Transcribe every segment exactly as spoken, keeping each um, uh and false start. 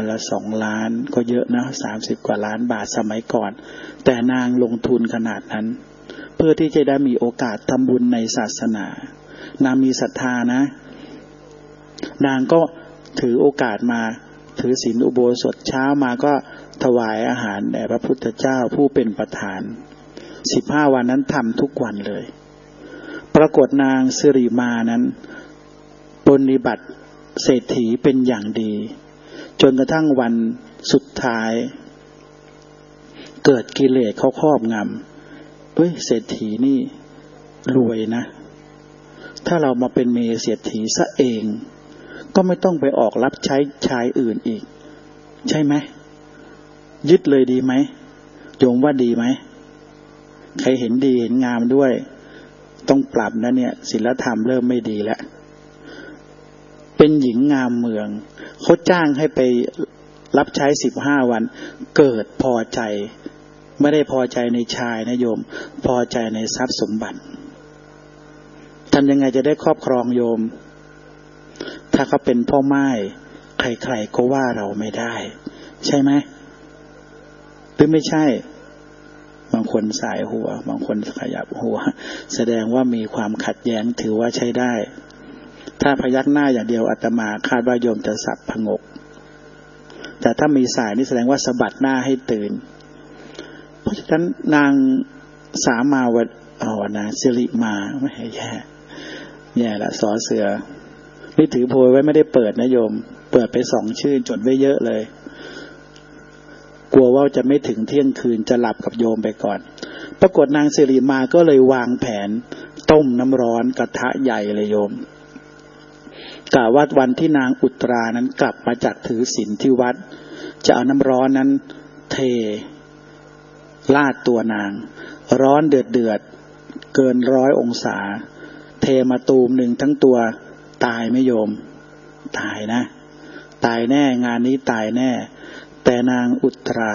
วันละสองล้านก็เยอะนะสามสิบกว่าล้านบาทสมัยก่อนแต่นางลงทุนขนาดนั้นเพื่อที่จะได้มีโอกาสทำบุญในศาสนานางมีศรัทธานะนางก็ถือโอกาสมาถือศีลอุโบสถเช้ามาก็ถวายอาหารแด่พระพุทธเจ้าผู้เป็นประธานสิบห้าวันนั้นทำทุกวันเลยปรากฏนางสิริมานั้นปฏิบัติเศรษฐีเป็นอย่างดีจนกระทั่งวันสุดท้ายเกิดกิเลสเขาครอบงำเฮ้ยเศรษฐีนี่รวยนะถ้าเรามาเป็นเมเศรษฐีซะเองก็ไม่ต้องไปออกรับใช้ชายอื่นอีกใช่ไหมยึดเลยดีไหมโยมว่าดีไหมใครเห็นดีเห็นงามด้วยต้องปรับนะเนี่ยศีลธรรมเริ่มไม่ดีแล้วเป็นหญิงงามเมืองเขาจ้างให้ไปรับใช้สิบห้าวันเกิดพอใจไม่ได้พอใจในชายนะโยมพอใจในทรัพย์สมบัติทำยังไงจะได้ครอบครองโยมถ้าเขาเป็นพ่อไม้ใครๆก็ว่าเราไม่ได้ใช่ไหมหรือไม่ใช่บางคนสายหัวบางคนขยับหัวแสดงว่ามีความขัดแย้งถือว่าใช้ได้ถ้าพยักหน้าอย่างเดียวอาตมาคาดว่าโยมจะสับผงกแต่ถ้ามีสายนี่แสดงว่าสะบัดหน้าให้ตื่นเพราะฉะนั้นนางสามาวัดอ๋อนางสิริมาไม่ให้แย่แย่ละสอเสือนี่ถือโพยไว้ไม่ได้เปิดนะโยมเปิดไปสองชื่อจดไว้เยอะเลยกลัวว่าจะไม่ถึงเที่ยงคืนจะหลับกับโยมไปก่อนปรากฏนางสิริมาก็เลยวางแผนต้มน้ำร้อนกระทะใหญ่เลยโยมกะว่าวันที่นางอุตรานั้นกลับมาจากถือศีลที่วัดจะเอาน้ำร้อนนั้นเทลาดตัวนางร้อนเดือดเดือดเกินร้อยองศาเทมาตูมหนึ่งทั้งตัวตายไม่โยมตายนะตายแน่งานนี้ตายแน่แต่นางอุตรา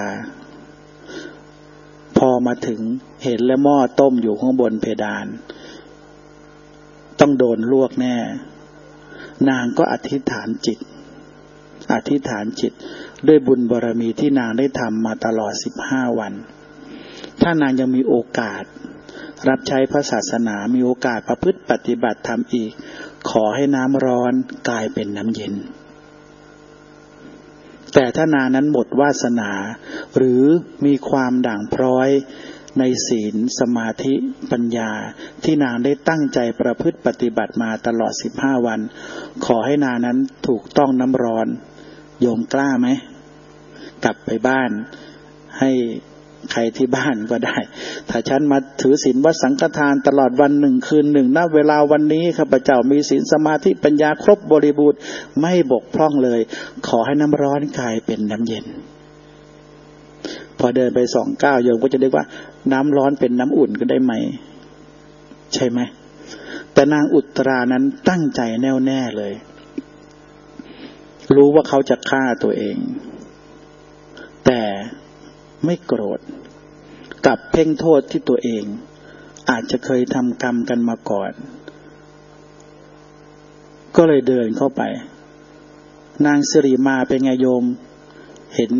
พอมาถึงเห็นแล้วหม้อต้มอยู่ข้างบนเพดานต้องโดนลวกแน่นางก็อธิษฐานจิตอธิษฐานจิตด้วยบุญบารมีที่นางได้ทำมาตลอดสิบห้าวันถ้านางยังมีโอกาสรับใช้พระศาสนามีโอกาสประพฤติปฏิบัติธรรมอีกขอให้น้ำร้อนกลายเป็นน้ำเย็นแต่ถ้านางนั้นหมดวาสนาหรือมีความด่างพร้อยในศีลสมาธิปัญญาที่นางได้ตั้งใจประพฤติปฏิบัติมาตลอดสิบห้าวันขอให้นางนั้นถูกต้องน้ำร้อนโยมกล้าไหมกลับไปบ้านให้ใครที่บ้านก็ได้ถ้าฉันมาถือศีลวัดสังฆทานตลอดวันหนึ่งคืนหนึ่งณเวลาวันนี้ข้าพเจ้ามีศีลสมาธิปัญญาครบบริบูรณ์ไม่บกพร่องเลยขอให้น้ำร้อนกลายเป็นน้ำเย็นพอเดินไปสองก้าวโยมก็จะได้ว่าน้ำร้อนเป็นน้ำอุ่นก็ได้ไหมใช่ไหมแต่นางอุตรานั้นตั้งใจแน่วแน่เลยรู้ว่าเขาจะฆ่าตัวเองแต่ไม่โกรธกับเพ่งโทษที่ตัวเองอาจจะเคยทำกรรมกันมาก่อนก็เลยเดินเข้าไปนางสิริมาเป็นไงโยมเห็น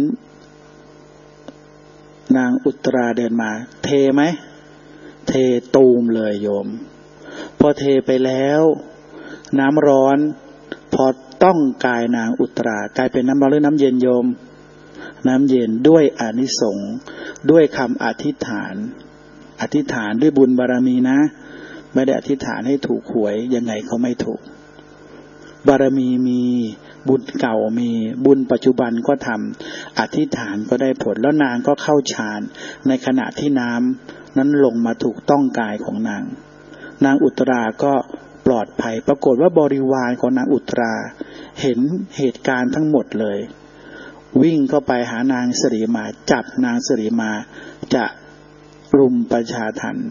นางอุตราเดินมาเทไหมเทตูมเลยโยมพอเทไปแล้วน้ำร้อนพอต้องกายนางอุตรากลายเป็นน้ำร้อนหรือน้ำเย็นโยมน้ำเย็นด้วยอานิสงส์ด้วยคำอธิษฐานอธิษฐานด้วยบุญบารมีนะไม่ได้อธิษฐานให้ถูกหวยยังไงเขาไม่ถูกบารมีมีบุญเก่ามีบุญปัจจุบันก็ทำอธิษฐานก็ได้ผลแล้วนางก็เข้าฌานในขณะที่น้ำนั้นลงมาถูกต้องกายของนางนางอุตราก็ปลอดภัยปรากฏว่าบริวารของนางอุตราเห็นเหตุการณ์ทั้งหมดเลยวิ่งเข้าไปหานางสิริมาจับนางสิริมาจะรุมประชาทัณฑ์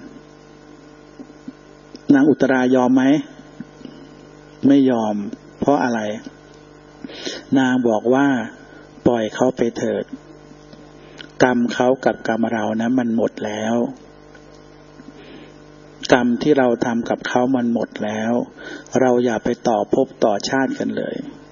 นางอุตรายอมไหมไม่ยอมเพราะอะไรนางบอกว่าปล่อยเขาไปเถิดกรรมเขากับกรรมเรานะมันหมดแล้วกรรมที่เราทำกับเขามันหมดแล้วเราอย่าไปต่อภพต่อชาติกันเลย